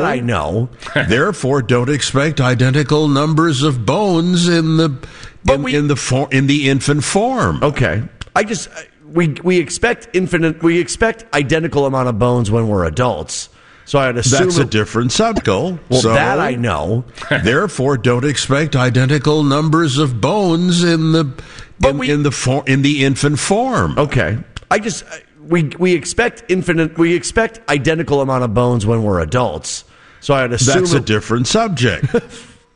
I know. Therefore, don't expect identical numbers of bones in the infant form. Okay. We expect identical amount of bones when we're adults. So I'd assume that's a different subject. Well, that I know. Therefore, don't expect identical numbers of bones in the infant form. Okay. We expect identical amount of bones when we're adults. So I'd assume that's a different subject.